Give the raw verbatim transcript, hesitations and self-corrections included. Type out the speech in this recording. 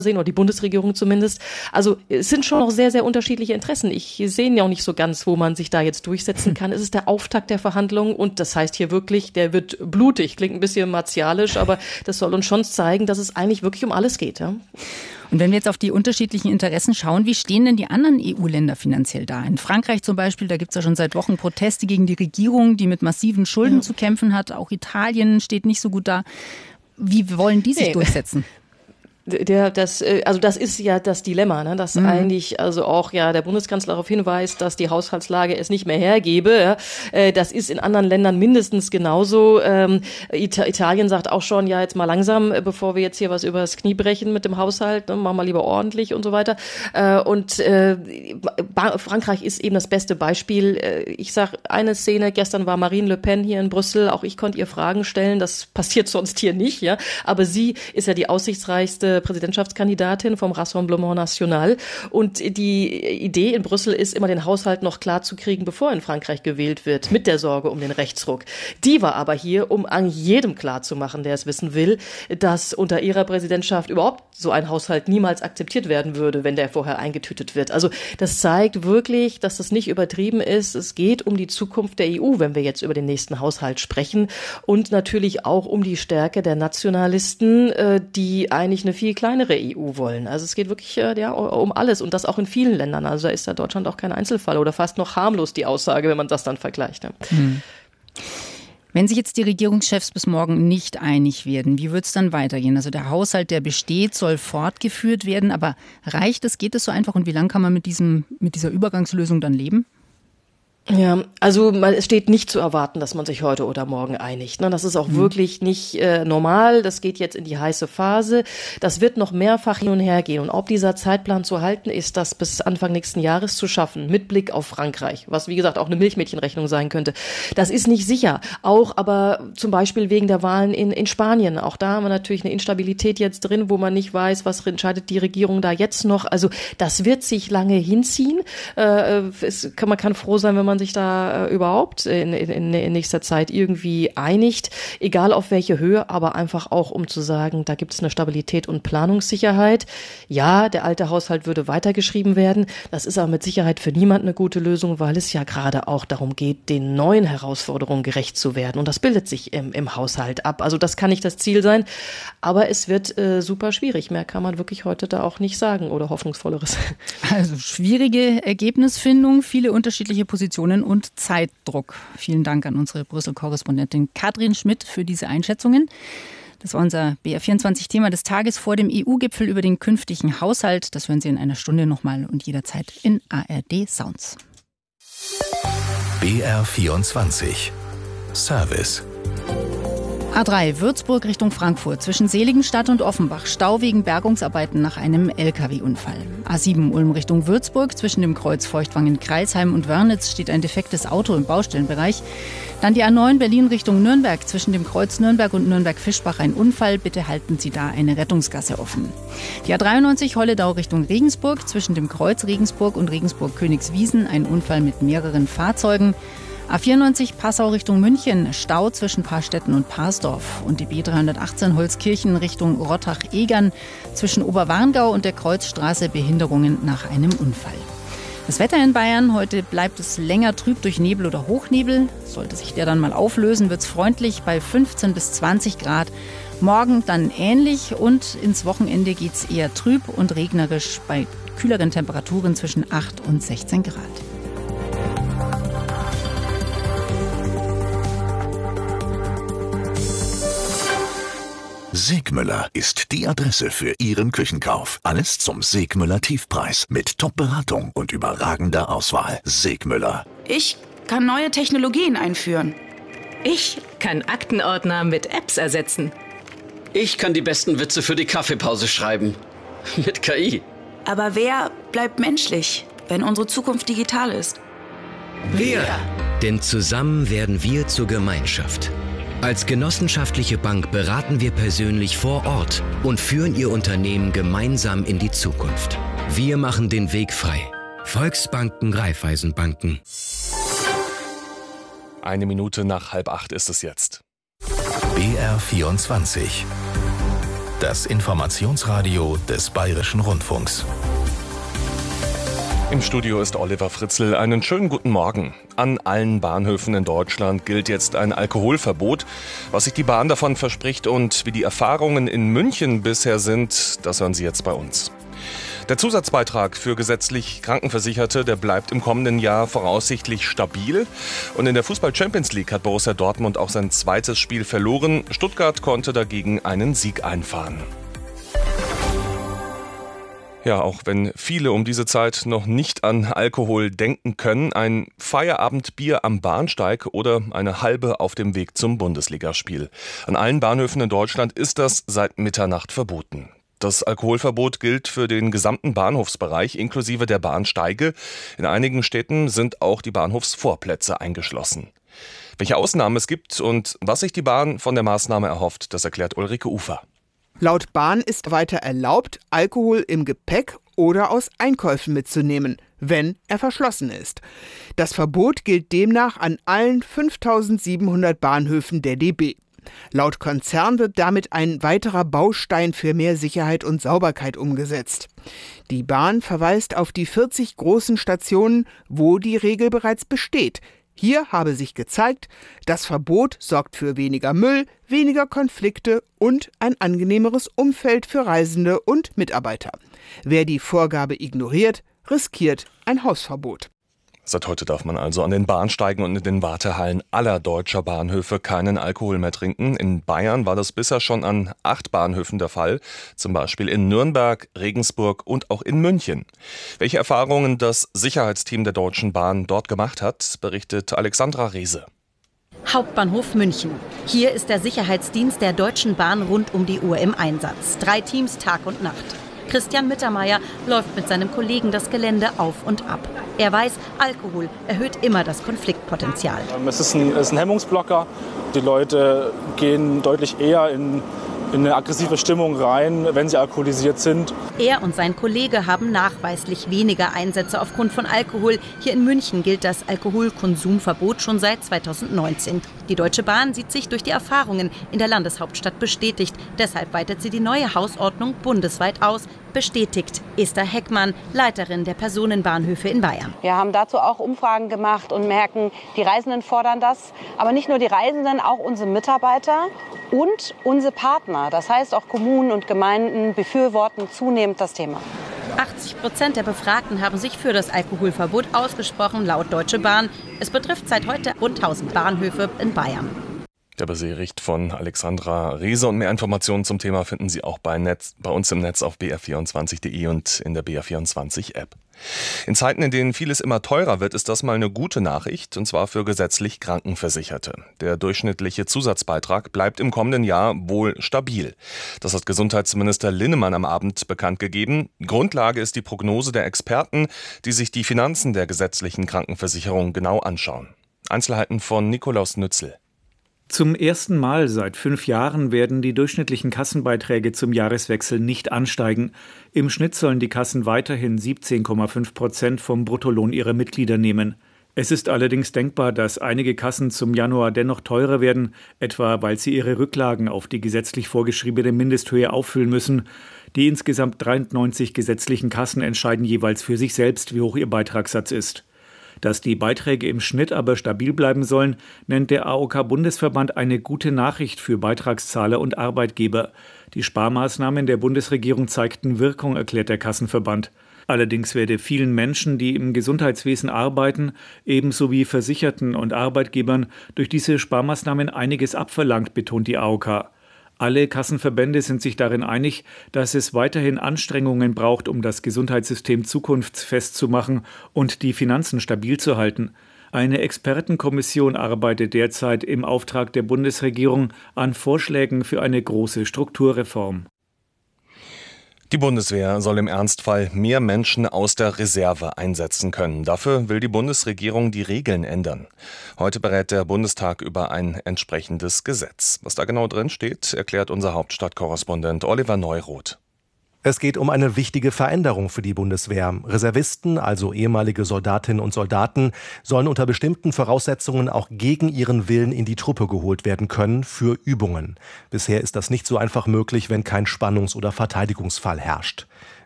sehen, oder die Bundesregierung zumindest. Also es sind schon noch sehr, sehr unterschiedliche Interessen. Ich sehe ja auch nicht so ganz, wo man sich da jetzt durchsetzen kann. Es ist der Auftakt der Verhandlungen und das heißt hier wirklich, der wird blutig. Klingt ein bisschen martialisch, aber das soll uns schon zeigen, dass es eigentlich wirklich um alles geht. Ja? Und wenn wir jetzt auf die unterschiedlichen Interessen schauen, wie stehen denn die anderen E U-Länder finanziell da? In Frankreich zum Beispiel, da gibt es ja schon seit Wochen Proteste gegen die Regierung, die mit massiven Schulden ja. zu kämpfen hat. Auch Italien steht nicht so gut da. Wie wollen die sich nee. durchsetzen? Der, das, also das ist ja das Dilemma, ne? Dass mhm. eigentlich also auch ja der Bundeskanzler darauf hinweist, dass die Haushaltslage es nicht mehr hergebe. Ja? Das ist in anderen Ländern mindestens genauso. Ähm, Italien sagt auch schon, ja jetzt mal langsam, bevor wir jetzt hier was übers Knie brechen mit dem Haushalt, ne? Machen wir lieber ordentlich und so weiter. Äh, und äh, Frankreich ist eben das beste Beispiel. Ich sag eine Szene, gestern war Marine Le Pen hier in Brüssel, auch ich konnte ihr Fragen stellen, das passiert sonst hier nicht, ja. Aber sie ist ja die aussichtsreichste Präsidentschaftskandidatin vom Rassemblement National. Und die Idee in Brüssel ist immer, den Haushalt noch klar zu kriegen, bevor in Frankreich gewählt wird, mit der Sorge um den Rechtsruck. Die war aber hier, um an jedem klar zu machen, der es wissen will, dass unter ihrer Präsidentschaft überhaupt so ein Haushalt niemals akzeptiert werden würde, wenn der vorher eingetütet wird. Also das zeigt wirklich, dass das nicht übertrieben ist. Es geht um die Zukunft der E U, wenn wir jetzt über den nächsten Haushalt sprechen. Und natürlich auch um die Stärke der Nationalisten, die eigentlich eine viel kleinere E U wollen. Also es geht wirklich äh, ja, um alles und das auch in vielen Ländern. Also da ist ja Deutschland auch kein Einzelfall oder fast noch harmlos die Aussage, wenn man das dann vergleicht. Ja. Hm. Wenn sich jetzt die Regierungschefs bis morgen nicht einig werden, wie wird es dann weitergehen? Also der Haushalt, der besteht, soll fortgeführt werden, aber reicht es, geht es so einfach und wie lange kann man mit diesem, mit dieser Übergangslösung dann leben? Ja, also man, es steht nicht zu erwarten, dass man sich heute oder morgen einigt. Ne? Das ist auch mhm. wirklich nicht äh, normal. Das geht jetzt in die heiße Phase. Das wird noch mehrfach hin und her gehen. Und ob dieser Zeitplan zu halten ist, das bis Anfang nächsten Jahres zu schaffen, mit Blick auf Frankreich, was wie gesagt auch eine Milchmädchenrechnung sein könnte, das ist nicht sicher. Auch aber zum Beispiel wegen der Wahlen in, in Spanien. Auch da haben wir natürlich eine Instabilität jetzt drin, wo man nicht weiß, was entscheidet die Regierung da jetzt noch. Also das wird sich lange hinziehen. Äh, es kann, man kann froh sein, wenn man sich da äh, überhaupt in, in, in nächster Zeit irgendwie einigt, egal auf welche Höhe, aber einfach auch, um zu sagen, da gibt es eine Stabilität und Planungssicherheit. Ja, der alte Haushalt würde weitergeschrieben werden. Das ist aber mit Sicherheit für niemand eine gute Lösung, weil es ja gerade auch darum geht, den neuen Herausforderungen gerecht zu werden. Und das bildet sich im, im Haushalt ab. Also das kann nicht das Ziel sein, aber es wird äh, super schwierig. Mehr kann man wirklich heute da auch nicht sagen oder Hoffnungsvolleres. Also schwierige Ergebnisfindung, viele unterschiedliche Positionen und Zeitdruck. Vielen Dank an unsere Brüssel-Korrespondentin Katrin Schmidt für diese Einschätzungen. Das war unser B R vierundzwanzig-Thema des Tages vor dem E U-Gipfel über den künftigen Haushalt. Das hören Sie in einer Stunde nochmal und jederzeit in A R D Sounds. B R vierundzwanzig Service. A drei Würzburg Richtung Frankfurt zwischen Seligenstadt und Offenbach. Stau wegen Bergungsarbeiten nach einem L K W-Unfall. A sieben Ulm Richtung Würzburg zwischen dem Kreuz Feuchtwangen-Kreisheim und Wörnitz steht ein defektes Auto im Baustellenbereich. Dann die A neun Berlin Richtung Nürnberg zwischen dem Kreuz Nürnberg und Nürnberg-Fischbach ein Unfall. Bitte halten Sie da eine Rettungsgasse offen. Die A dreiundneunzig Holledau Richtung Regensburg zwischen dem Kreuz Regensburg und Regensburg-Königswiesen ein Unfall mit mehreren Fahrzeugen. A vierundneunzig Passau Richtung München, Stau zwischen Paarstetten und Parsdorf. Und die B dreihundertachtzehn Holzkirchen Richtung Rottach-Egern zwischen Oberwarngau und der Kreuzstraße Behinderungen nach einem Unfall. Das Wetter in Bayern, heute bleibt es länger trüb durch Nebel oder Hochnebel. Sollte sich der dann mal auflösen, wird es freundlich bei fünfzehn bis zwanzig Grad. Morgen dann ähnlich und ins Wochenende geht es eher trüb und regnerisch bei kühleren Temperaturen zwischen acht und sechzehn Grad. Segmüller ist die Adresse für Ihren Küchenkauf. Alles zum Segmüller Tiefpreis mit Top-Beratung und überragender Auswahl. Segmüller. Ich kann neue Technologien einführen. Ich kann Aktenordner mit Apps ersetzen. Ich kann die besten Witze für die Kaffeepause schreiben. Mit K I. Aber wer bleibt menschlich, wenn unsere Zukunft digital ist? Wir. Denn zusammen werden wir zur Gemeinschaft. Als genossenschaftliche Bank beraten wir persönlich vor Ort und führen Ihr Unternehmen gemeinsam in die Zukunft. Wir machen den Weg frei. Volksbanken, Raiffeisenbanken. Eine Minute nach halb acht ist es jetzt. B R vierundzwanzig das Informationsradio des Bayerischen Rundfunks. Im Studio ist Oliver Fritzl. Einen schönen guten Morgen. An allen Bahnhöfen in Deutschland gilt jetzt ein Alkoholverbot. Was sich die Bahn davon verspricht und wie die Erfahrungen in München bisher sind, das hören Sie jetzt bei uns. Der Zusatzbeitrag für gesetzlich Krankenversicherte, der bleibt im kommenden Jahr voraussichtlich stabil. Und in der Fußball-Champions League hat Borussia Dortmund auch sein zweites Spiel verloren. Stuttgart konnte dagegen einen Sieg einfahren. Ja, auch wenn viele um diese Zeit noch nicht an Alkohol denken können, ein Feierabendbier am Bahnsteig oder eine halbe auf dem Weg zum Bundesligaspiel. An allen Bahnhöfen in Deutschland ist das seit Mitternacht verboten. Das Alkoholverbot gilt für den gesamten Bahnhofsbereich inklusive der Bahnsteige. In einigen Städten sind auch die Bahnhofsvorplätze eingeschlossen. Welche Ausnahmen es gibt und was sich die Bahn von der Maßnahme erhofft, das erklärt Ulrike Ufer. Laut Bahn ist weiter erlaubt, Alkohol im Gepäck oder aus Einkäufen mitzunehmen, wenn er verschlossen ist. Das Verbot gilt demnach an allen fünftausendsiebenhundert Bahnhöfen der D B. Laut Konzern wird damit ein weiterer Baustein für mehr Sicherheit und Sauberkeit umgesetzt. Die Bahn verweist auf die vierzig großen Stationen, wo die Regel bereits besteht. Hier habe sich gezeigt, das Verbot sorgt für weniger Müll, weniger Konflikte und ein angenehmeres Umfeld für Reisende und Mitarbeiter. Wer die Vorgabe ignoriert, riskiert ein Hausverbot. Seit heute darf man also an den Bahnsteigen und in den Wartehallen aller deutscher Bahnhöfe keinen Alkohol mehr trinken. In Bayern war das bisher schon an acht Bahnhöfen der Fall, zum Beispiel in Nürnberg, Regensburg und auch in München. Welche Erfahrungen das Sicherheitsteam der Deutschen Bahn dort gemacht hat, berichtet Alexandra Rehse. Hauptbahnhof München. Hier ist der Sicherheitsdienst der Deutschen Bahn rund um die Uhr im Einsatz. Drei Teams Tag und Nacht. Christian Mittermeier läuft mit seinem Kollegen das Gelände auf und ab. Er weiß, Alkohol erhöht immer das Konfliktpotenzial. Es ist ein, es ist ein Hemmungsblocker. Die Leute gehen deutlich eher in, in eine aggressive Stimmung rein, wenn sie alkoholisiert sind. Er und sein Kollege haben nachweislich weniger Einsätze aufgrund von Alkohol. Hier in München gilt das Alkoholkonsumverbot schon seit zweitausendneunzehn. Die Deutsche Bahn sieht sich durch die Erfahrungen in der Landeshauptstadt bestätigt. Deshalb weitet sie die neue Hausordnung bundesweit aus. Bestätigt Esther Heckmann, Leiterin der Personenbahnhöfe in Bayern. Wir haben dazu auch Umfragen gemacht und merken, die Reisenden fordern das. Aber nicht nur die Reisenden, auch unsere Mitarbeiter und unsere Partner. Das heißt, auch Kommunen und Gemeinden befürworten zunehmend das Thema. achtzig Prozent der Befragten haben sich für das Alkoholverbot ausgesprochen, laut Deutsche Bahn. Es betrifft seit heute rund tausend Bahnhöfe in Bayern. Der Bericht von Alexandra Rehse und mehr Informationen zum Thema finden Sie auch bei, Netz, bei uns im Netz auf b r vierundzwanzig punkt de und in der B R vierundzwanzig App. In Zeiten, in denen vieles immer teurer wird, ist das mal eine gute Nachricht, und zwar für gesetzlich Krankenversicherte. Der durchschnittliche Zusatzbeitrag bleibt im kommenden Jahr wohl stabil. Das hat Gesundheitsminister Linnemann am Abend bekannt gegeben. Grundlage ist die Prognose der Experten, die sich die Finanzen der gesetzlichen Krankenversicherung genau anschauen. Einzelheiten von Nikolaus Nützel. Zum ersten Mal seit fünf Jahren werden die durchschnittlichen Kassenbeiträge zum Jahreswechsel nicht ansteigen. Im Schnitt sollen die Kassen weiterhin siebzehn Komma fünf Prozent vom Bruttolohn ihrer Mitglieder nehmen. Es ist allerdings denkbar, dass einige Kassen zum Januar dennoch teurer werden, etwa weil sie ihre Rücklagen auf die gesetzlich vorgeschriebene Mindesthöhe auffüllen müssen. Die insgesamt dreiundneunzig gesetzlichen Kassen entscheiden jeweils für sich selbst, wie hoch ihr Beitragssatz ist. Dass die Beiträge im Schnitt aber stabil bleiben sollen, nennt der A O K-Bundesverband eine gute Nachricht für Beitragszahler und Arbeitgeber. Die Sparmaßnahmen der Bundesregierung zeigten Wirkung, erklärt der Kassenverband. Allerdings werde vielen Menschen, die im Gesundheitswesen arbeiten, ebenso wie Versicherten und Arbeitgebern, durch diese Sparmaßnahmen einiges abverlangt, betont die A O K. Alle Kassenverbände sind sich darin einig, dass es weiterhin Anstrengungen braucht, um das Gesundheitssystem zukunftsfest zu machen und die Finanzen stabil zu halten. Eine Expertenkommission arbeitet derzeit im Auftrag der Bundesregierung an Vorschlägen für eine große Strukturreform. Die Bundeswehr soll im Ernstfall mehr Menschen aus der Reserve einsetzen können. Dafür will die Bundesregierung die Regeln ändern. Heute berät der Bundestag über ein entsprechendes Gesetz. Was da genau drin steht, erklärt unser Hauptstadtkorrespondent Oliver Neuroth. Es geht um eine wichtige Veränderung für die Bundeswehr. Reservisten, also ehemalige Soldatinnen und Soldaten, sollen unter bestimmten Voraussetzungen auch gegen ihren Willen in die Truppe geholt werden können für Übungen. Bisher ist das nicht so einfach möglich, wenn kein Spannungs- oder Verteidigungsfall herrscht.